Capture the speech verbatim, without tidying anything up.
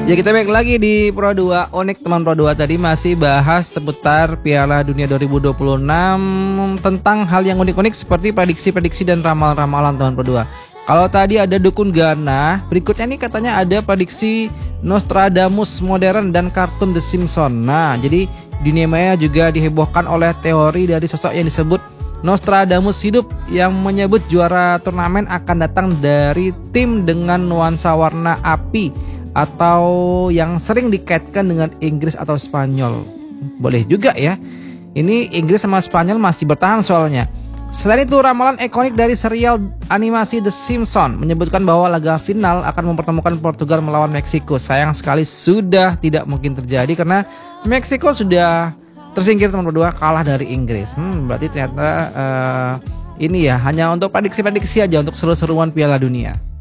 Ya, kita balik lagi di Pro dua Unik, teman Pro dua. Tadi masih bahas seputar Piala Dunia dua ribu dua puluh enam, tentang hal yang unik-unik seperti prediksi-prediksi dan ramalan-ramalan, teman Pro dua. Kalau tadi ada dukun Gana, berikutnya nih katanya ada prediksi Nostradamus modern dan kartun The Simpsons. Nah, jadi dunia maya juga dihebohkan oleh teori dari sosok yang disebut Nostradamus hidup, yang menyebut juara turnamen akan datang dari tim dengan nuansa warna api atau yang sering dikaitkan dengan Inggris atau Spanyol. Boleh juga ya. Ini Inggris sama Spanyol masih bertahan soalnya. Selain itu, ramalan ikonik dari serial animasi The Simpsons menyebutkan bahwa laga final akan mempertemukan Portugal melawan Meksiko. Sayang sekali sudah tidak mungkin terjadi karena Meksiko sudah tersingkir, teman berdua, kalah dari Inggris. Hmm, berarti ternyata uh, ini ya hanya untuk prediksi-prediksi aja untuk seru-seruan Piala Dunia.